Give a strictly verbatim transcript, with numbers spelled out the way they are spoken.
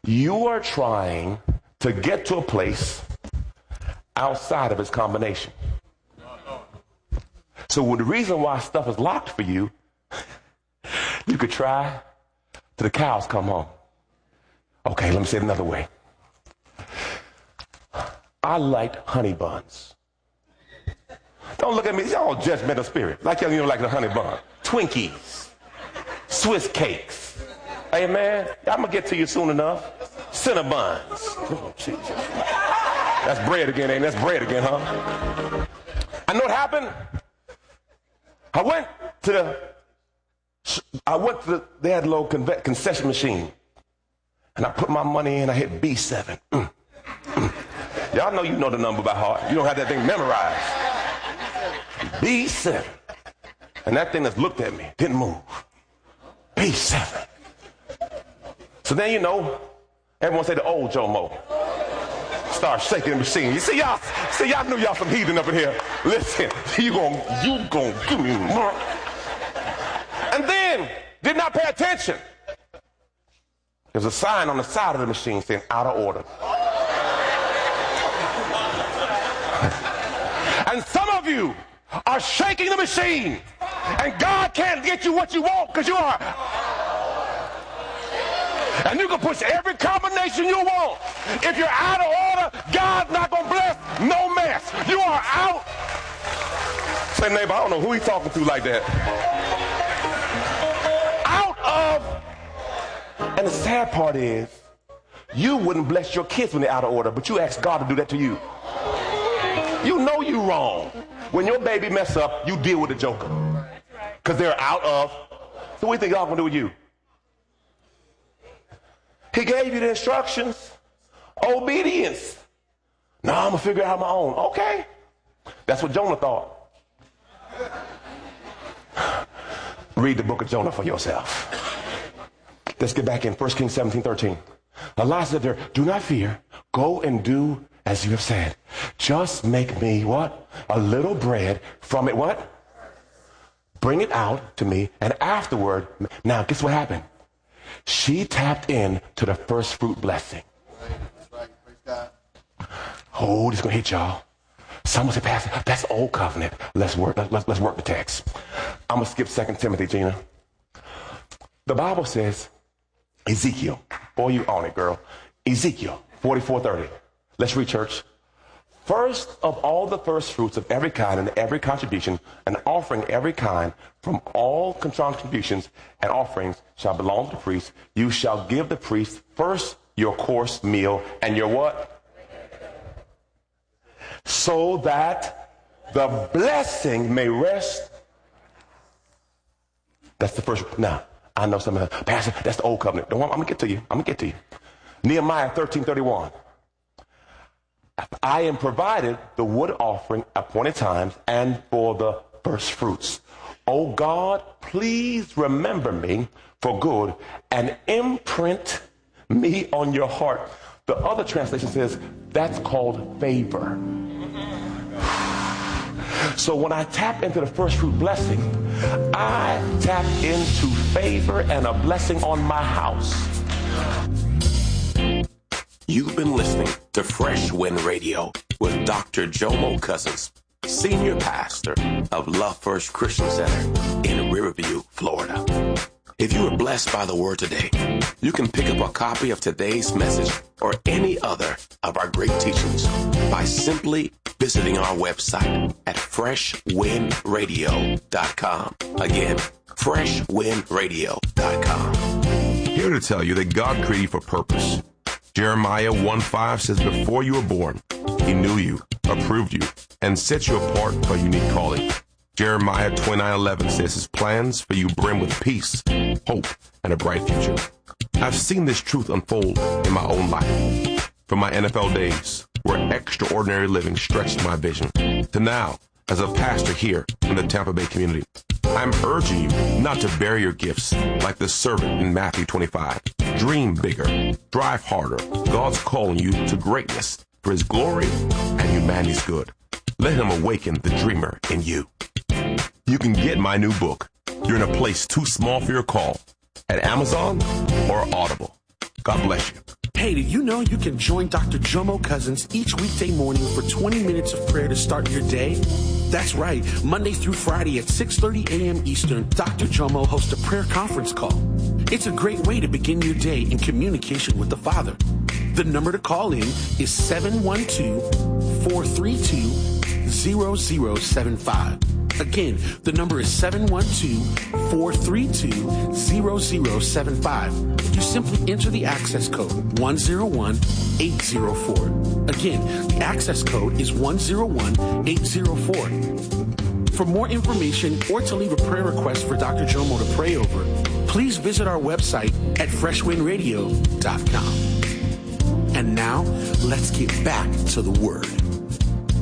You are trying to get to a place outside of its combination. So the reason why stuff is locked for you, you could try till the cows come home. Okay, let me say it another way. I like honey buns. Don't look at me, y'all judgmental spirit. Like you don't like the honey bun. Twinkies, Swiss cakes. Hey man, I'm gonna get to you soon enough. Cinnabons. Oh, Jesus. That's bread again, ain't it? That's bread again, huh? I know what happened. I went to the, I went to the, they had a little conve- concession machine. And I put my money in, I hit B seven. Mm. Mm. Y'all know you know the number by heart. You don't have that thing memorized. B seven. And that thing just looked at me, didn't move. B seven. So then you know, everyone say the old Jomo. Start shaking the machine. You see y'all, see y'all knew y'all some heathen up in here. Listen, you gonna, you gonna give me more. And then, did not pay attention. There's a sign on the side of the machine saying out of order. And some of you are shaking the machine, and God can't get you what you want because you are. And you can push every combination you want. If you're out of order, God's not going to bless no mess. You are out. Say, neighbor, I don't know who he's talking to like that. Out of. And the sad part is, you wouldn't bless your kids when they're out of order, but you ask God to do that to you. You know you wrong. When your baby mess up, you deal with the joker. Because they're out of. So what do you think God going to do with you? He gave you the instructions. Obedience. Now I'm going to figure it out on my own. Okay. That's what Jonah thought. Read the book of Jonah for yourself. Let's get back in First Kings seventeen thirteen. Elijah said there, do not fear. Go and do as you have said. Just make me what? A little bread from it what? Bring it out to me. And afterward, now guess what happened? She tapped in to the first fruit blessing. That's right. Praise God. Oh, this is going to hit y'all. Someone said, Pastor, that's old covenant. Let's work, let's, let's work the text. I'm going to skip Second Timothy, Gina. The Bible says, Ezekiel. Boy, you on it, girl. Ezekiel forty-four thirty. Let's read, church. First of all the first fruits of every kind and every contribution, an offering every kind from all contributions and offerings shall belong to the priest. You shall give the priest first your course meal and your what? So that the blessing may rest. That's the first. Now, I know some of Pastor, that's the old covenant. Don't worry, I'm going to get to you. I'm going to get to you. Nehemiah thirteen thirty-one. I am provided the wood offering appointed times and for the first fruits. O God, please remember me for good and imprint me on your heart. The other translation says that's called favor. So when I tap into the first fruit blessing, I tap into favor and a blessing on my house. You've been listening to Fresh Wind Radio with Doctor Jomo Cousins, Senior Pastor of Love First Christian Center in Riverview, Florida. If you were blessed by the word today, you can pick up a copy of today's message or any other of our great teachings by simply visiting our website at fresh wind radio dot com. Again, fresh wind radio dot com. Here to tell you that God created you for purpose. Jeremiah one five says, before you were born, he knew you, approved you, and set you apart for a unique calling. Jeremiah twenty-nine eleven says his plans for you brim with peace, hope, and a bright future. I've seen this truth unfold in my own life. From my N F L days, where extraordinary living stretched my vision, to now, as a pastor here in the Tampa Bay community, I'm urging you not to bury your gifts like the servant in Matthew twenty-five. Dream bigger, drive harder. God's calling you to greatness for his glory and humanity's good. Let him awaken the dreamer in you. You can get my new book, You're in a Place Too Small for Your Call, at Amazon or Audible. God bless you. Hey. Hey, did you know you can join Doctor Jomo Cousins each weekday morning for twenty minutes of prayer to start your day? That's right. Monday through Friday at six thirty a.m. Eastern, Doctor Jomo hosts a prayer conference call. It's a great way to begin your day in communication with the Father. The number to call in is seven one two, four three two, zero zero seven five. Again, the number is seven one two, four three two, zero zero seven five. You simply enter the access code one zero one eight zero four. Again, the access code is one zero one eight zero four. For more information or to leave a prayer request for Doctor Jomo to pray over, please visit our website at fresh wind radio dot com. And now, let's get back to the Word.